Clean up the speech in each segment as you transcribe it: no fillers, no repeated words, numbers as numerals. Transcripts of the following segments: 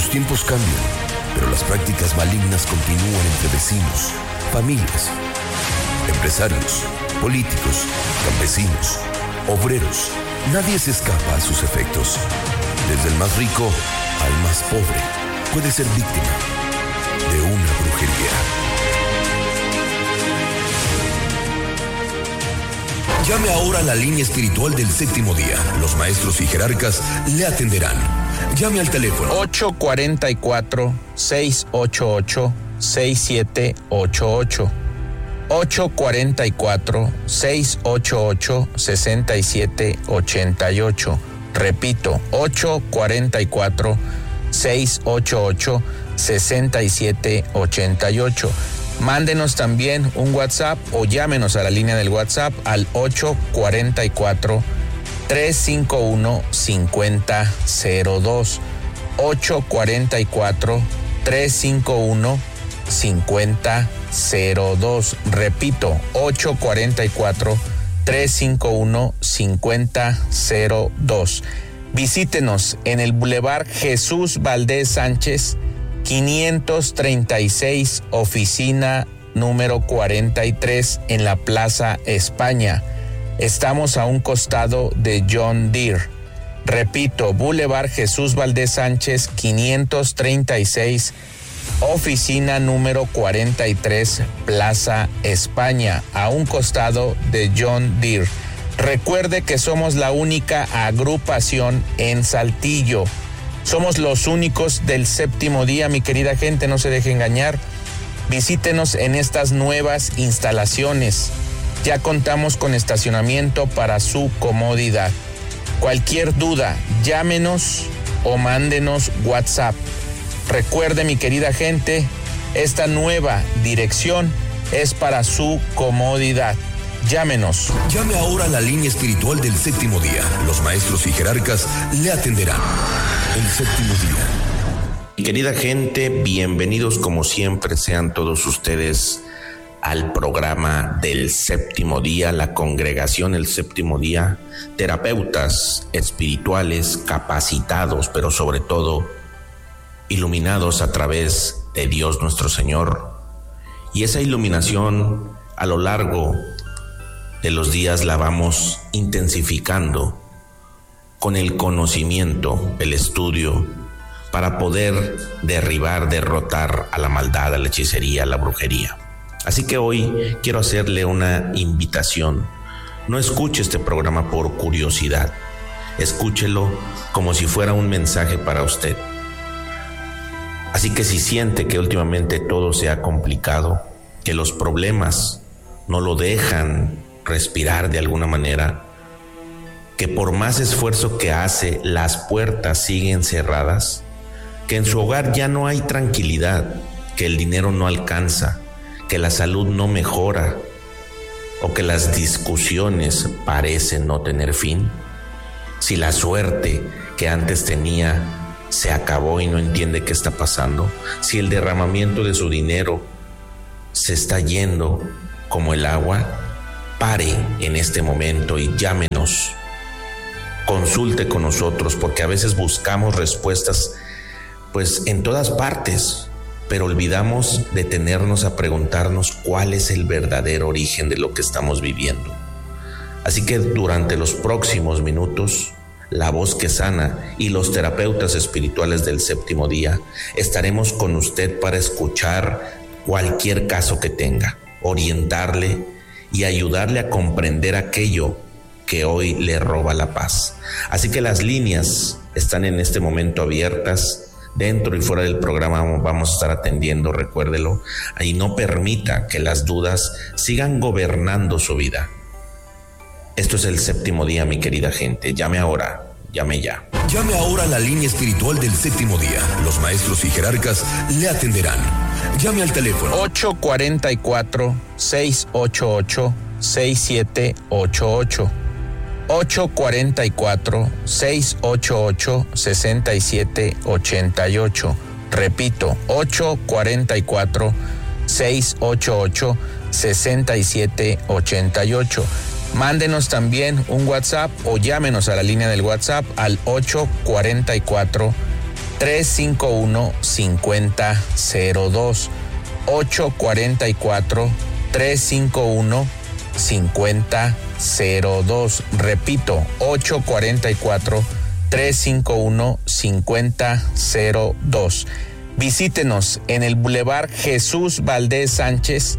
Los tiempos cambian, pero las prácticas malignas continúan entre vecinos, familias, empresarios, políticos, campesinos, obreros. Nadie se escapa a sus efectos. Desde el más rico al más pobre puede ser víctima de una brujería. Llame ahora a la línea espiritual del séptimo día. Los maestros y jerarcas le atenderán. Llame al teléfono 844-688-6788. 844-688-6788. Repito, 844-688-6788. Mándenos también un WhatsApp o llámenos a la línea del WhatsApp al 844-351-5002. 844-351-5002. Repito, 844-351-5002. Visítenos en el Boulevard Jesús Valdés Sánchez, 536, oficina número 43 en la Plaza España. Estamos a un costado de John Deere. Repito, Boulevard Jesús Valdés Sánchez, 536, oficina número 43, Plaza España, a un costado de John Deere. Recuerde que somos la única agrupación en Saltillo. Somos los únicos del séptimo día, mi querida gente, no se deje engañar. Visítenos en estas nuevas instalaciones. Ya contamos con estacionamiento para su comodidad. Cualquier duda, llámenos o mándenos WhatsApp. Recuerde, mi querida gente, esta nueva dirección es para su comodidad. Llámenos. Llame ahora a la línea espiritual del séptimo día. Los maestros y jerarcas le atenderán. El séptimo día. Mi querida gente, bienvenidos como siempre sean todos ustedes al programa del séptimo día, la congregación El Séptimo Día, terapeutas espirituales capacitados, pero sobre todo iluminados a través de Dios nuestro Señor. Y esa iluminación a lo largo de los días la vamos intensificando con el conocimiento, el estudio, para poder derrotar a la maldad, a la hechicería, a la brujería. Así que hoy quiero hacerle una invitación. No escuche este programa por curiosidad. Escúchelo como si fuera un mensaje para usted. Así que si siente que últimamente todo se ha complicado, que los problemas no lo dejan respirar de alguna manera, que por más esfuerzo que hace, las puertas siguen cerradas, que en su hogar ya no hay tranquilidad, que el dinero no alcanza, que la salud no mejora o que las discusiones parecen no tener fin, si la suerte que antes tenía se acabó y no entiende qué está pasando, si el derramamiento de su dinero se está yendo como el agua, pare en este momento y llámenos. Consulte con nosotros, porque a veces buscamos respuestas pues en todas partes, pero olvidamos detenernos a preguntarnos cuál es el verdadero origen de lo que estamos viviendo. Así que durante los próximos minutos, la voz que sana y los terapeutas espirituales del séptimo día estaremos con usted para escuchar cualquier caso que tenga, orientarle y ayudarle a comprender aquello que hoy le roba la paz. Así que las líneas están en este momento abiertas. Dentro y fuera del programa vamos a estar atendiendo, recuérdelo, y no permita que las dudas sigan gobernando su vida. Esto es el séptimo día, mi querida gente. Llame ahora, llame ya. Llame ahora a la línea espiritual del séptimo día. Los maestros y jerarcas le atenderán. Llame al teléfono 844-688-6788. 844-688-6788. Repito, 844-688-6788. Mándenos también un WhatsApp o llámenos a la línea del WhatsApp al 844-351-5002. 844-351-5002. Repito, 844-351-5002. Visítenos en el Boulevard Jesús Valdés Sánchez,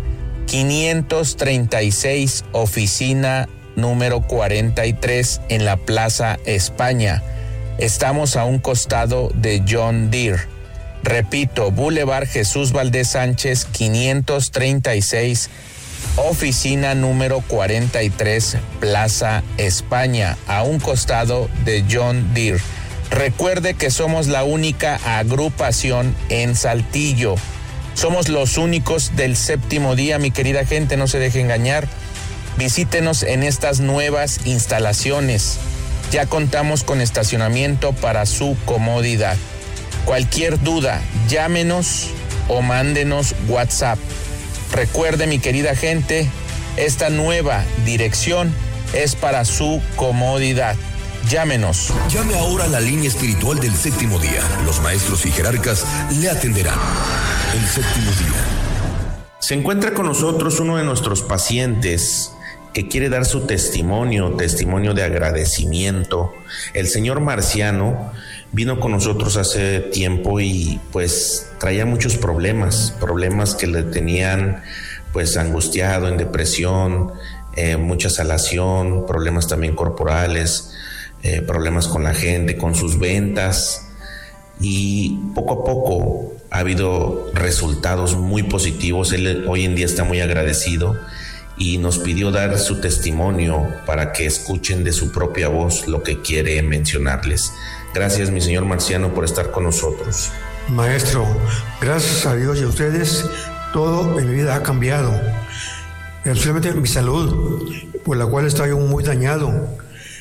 536, oficina número 43, en la Plaza España. Estamos a un costado de John Deere. Repito, Boulevard Jesús Valdés Sánchez, 536, oficina número 43, Plaza España, a un costado de John Deere. Recuerde que somos la única agrupación en Saltillo. Somos los únicos del Séptimo Día, mi querida gente, no se deje engañar. Visítenos en estas nuevas instalaciones. Ya contamos con estacionamiento para su comodidad. Cualquier duda, llámenos o mándenos WhatsApp. Recuerde, mi querida gente, esta nueva dirección es para su comodidad. Llámenos. Llame ahora a la línea espiritual del Séptimo Día. Los maestros y jerarcas le atenderán. El Séptimo Día. Se encuentra con nosotros uno de nuestros pacientes que quiere dar su testimonio de agradecimiento. El señor Marciano vino con nosotros hace tiempo y pues traía muchos problemas que le tenían pues angustiado, en depresión, mucha salación, problemas también corporales, problemas con la gente, con sus ventas, y poco a poco ha habido resultados muy positivos. Él hoy en día está muy agradecido y nos pidió dar su testimonio para que escuchen de su propia voz lo que quiere mencionarles. Gracias, mi señor Marciano, por estar con nosotros. Maestro, gracias a Dios y a ustedes, todo en mi vida ha cambiado. Especialmente mi salud, por la cual estoy muy dañado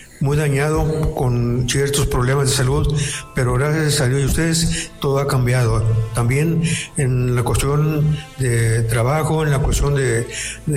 con ciertos problemas de salud, pero gracias a Dios y a ustedes todo ha cambiado. También en la cuestión de trabajo, en la cuestión de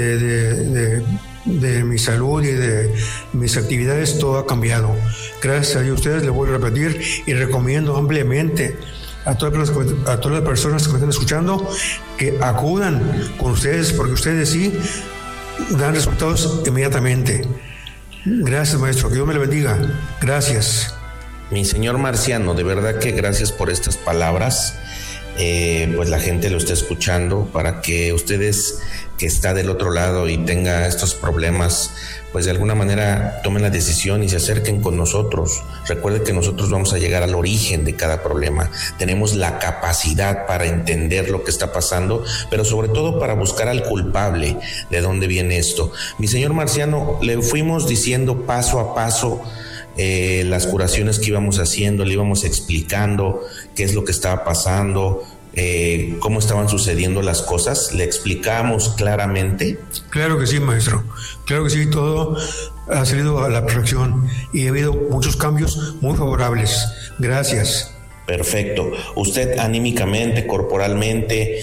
mi salud y de mis actividades, todo ha cambiado. Gracias a Dios y a ustedes, les voy a repetir y recomiendo ampliamente a todas las personas que me están escuchando que acudan con ustedes, porque ustedes sí dan resultados inmediatamente. Gracias, maestro, que Dios me lo bendiga. Gracias. Mi señor Marciano, de verdad que gracias por estas palabras. Pues la gente lo está escuchando, para que ustedes que está del otro lado y tenga estos problemas, pues de alguna manera tomen la decisión y se acerquen con nosotros. Recuerden que nosotros vamos a llegar al origen de cada problema. Tenemos la capacidad para entender lo que está pasando, pero sobre todo para buscar al culpable de dónde viene esto. Mi señor Marciano, le fuimos diciendo paso a paso las curaciones que íbamos haciendo, le íbamos explicando qué es lo que estaba pasando, cómo estaban sucediendo las cosas. ¿Le explicamos claramente? Claro que sí, maestro. Claro que sí, todo ha salido a la perfección y ha habido muchos cambios muy favorables. Gracias. Perfecto. ¿Usted anímicamente, corporalmente,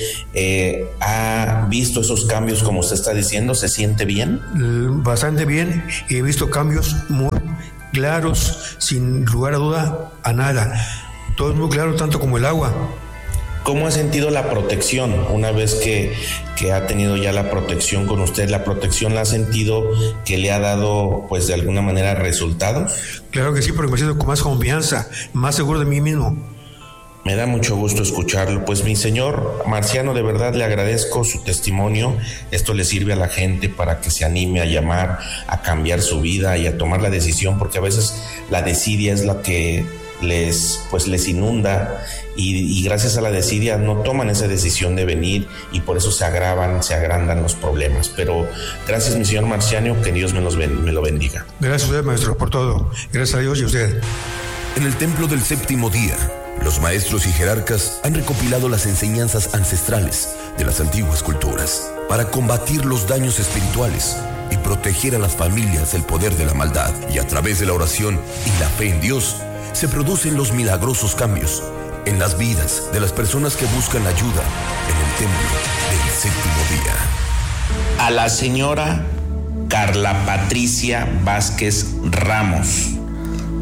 ha visto esos cambios como usted está diciendo? ¿Se siente bien? Bastante bien, y he visto cambios muy claros, sin lugar a duda a nada. Todo es muy claro, tanto como el agua. ¿Cómo ha sentido la protección una vez que ha tenido ya la protección con usted? ¿La protección la ha sentido que le ha dado, pues de alguna manera, resultados? Claro que sí, porque me siento con más confianza, más seguro de mí mismo. Me da mucho gusto escucharlo. Pues mi señor Marciano, de verdad le agradezco su testimonio. Esto le sirve a la gente para que se anime a llamar, a cambiar su vida y a tomar la decisión, porque a veces la desidia es la que les inunda, y gracias a la desidia no toman esa decisión de venir, y por eso se agrandan los problemas. Pero gracias, mi señor Marciano, que Dios me lo bendiga. Gracias a usted, maestro, por todo. Gracias a Dios y a usted. En el templo del Séptimo Día, los maestros y jerarcas han recopilado las enseñanzas ancestrales de las antiguas culturas para combatir los daños espirituales y proteger a las familias del poder de la maldad. Y a través de la oración y la fe en Dios, se producen los milagrosos cambios en las vidas de las personas que buscan ayuda en el templo del Séptimo Día. A la señora Carla Patricia Vázquez Ramos.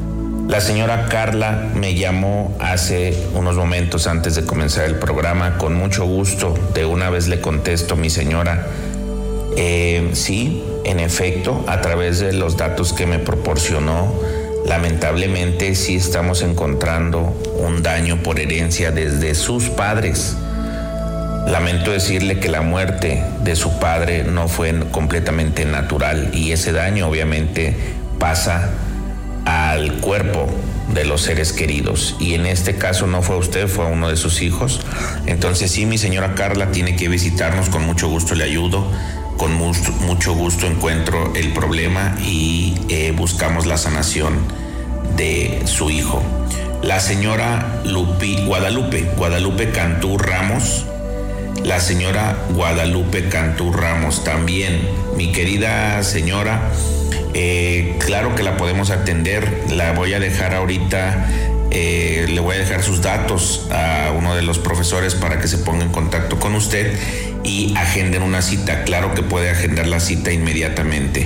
La señora Carla me llamó hace unos momentos antes de comenzar el programa. Con mucho gusto, de una vez le contesto, mi señora. Sí, en efecto, a través de los datos que me proporcionó, lamentablemente sí estamos encontrando un daño por herencia desde sus padres. Lamento decirle que la muerte de su padre no fue completamente natural y ese daño obviamente pasa al cuerpo de los seres queridos, y en este caso no fue usted, fue uno de sus hijos. Entonces sí, mi señora Carla tiene que visitarnos, con mucho gusto le ayudo, con mucho gusto encuentro el problema y buscamos la sanación de su hijo. La señora Guadalupe Cantú Ramos, la señora Guadalupe Cantú Ramos también, mi querida señora, claro que la podemos atender. La voy a dejar ahorita, le voy a dejar sus datos a uno de los profesores para que se ponga en contacto con usted y agenden una cita. Claro que puede agendar la cita inmediatamente.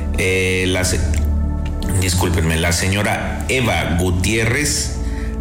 Discúlpenme, la señora Eva Gutiérrez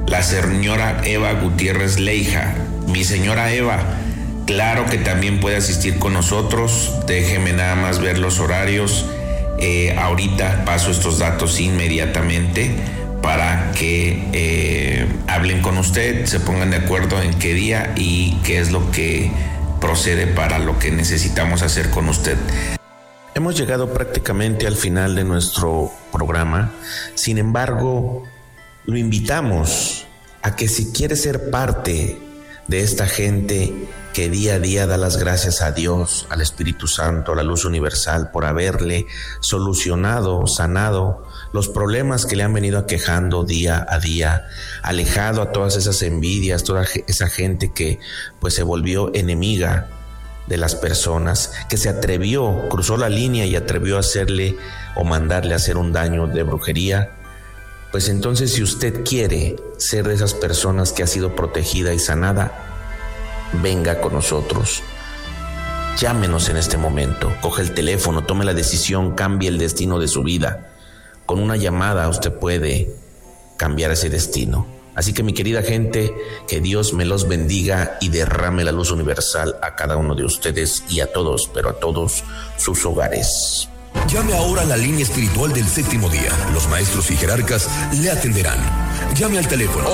Leija. Mi señora Eva, claro que también puede asistir con nosotros. Déjeme nada más ver los horarios. Ahorita paso estos datos inmediatamente para que hablen con usted, se pongan de acuerdo en qué día y qué es lo que procede para lo que necesitamos hacer con usted. Hemos llegado prácticamente al final de nuestro programa. Sin embargo, lo invitamos a que, si quiere ser parte de esta gente que día a día da las gracias a Dios, al Espíritu Santo, a la luz universal, por haberle solucionado, sanado los problemas que le han venido aquejando día a día, alejado a todas esas envidias, toda esa gente que pues se volvió enemiga de las personas, que se atrevió, cruzó la línea y atrevió a hacerle o mandarle a hacer un daño de brujería. Pues entonces, si usted quiere ser de esas personas que ha sido protegida y sanada, venga con nosotros. Llámenos en este momento, coge el teléfono, tome la decisión, cambie el destino de su vida. Con una llamada usted puede cambiar ese destino. Así que, mi querida gente, que Dios me los bendiga y derrame la luz universal a cada uno de ustedes y a todos, pero a todos sus hogares. Llame ahora a la línea espiritual del Séptimo Día. Los maestros y jerarcas le atenderán. Llame al teléfono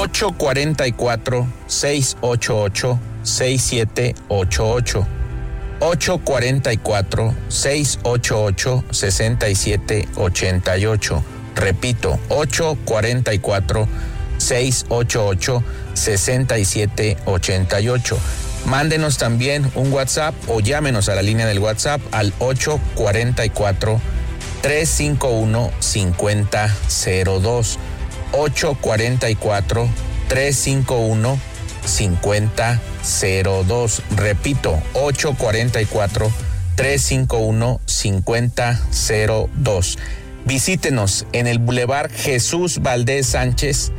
844-688-6788. 844-688-6788. Repito, 844-688-6788. Mándenos también un WhatsApp o llámenos a la línea del WhatsApp al 844-351-5002. 844-351-5002. Repito, 844-351-5002. Visítenos en el Boulevard Jesús Valdés Sánchez,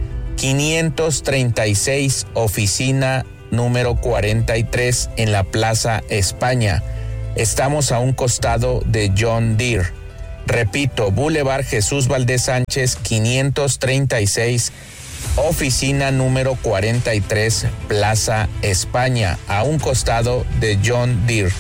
536, oficina número 43, en la Plaza España. Estamos a un costado de John Deere. Repito, Boulevard Jesús Valdés Sánchez, 536, oficina número 43, Plaza España, a un costado de John Deere.